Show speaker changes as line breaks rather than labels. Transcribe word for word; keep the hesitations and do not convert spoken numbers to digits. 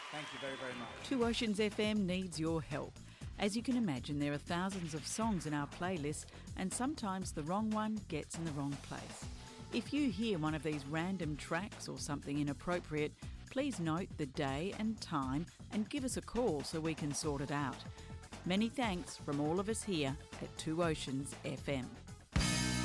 Thank you very, very much.
Two Oceans F M needs your help. As you can imagine, there are thousands of songs in our playlist, and sometimes the wrong one gets in the wrong place. If you hear one of these random tracks or something inappropriate, please note the day and time and give us a call so we can sort it out. Many thanks from all of us here at Two Oceans F M.